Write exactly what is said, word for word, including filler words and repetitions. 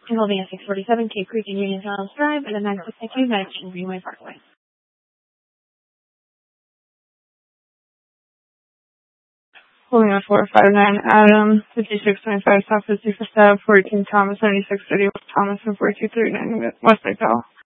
involving at six forty-seven Cape Creek and Union Trails Drive and a nine sixty-two Medicine Greenway Parkway. Holding on four five nine Adam, fifty-six twenty-five South fifty-fifth Ave, fourteen Thomas, seventy-six thirty West Thomas, and forty-two thirty-nine West Lake Powell.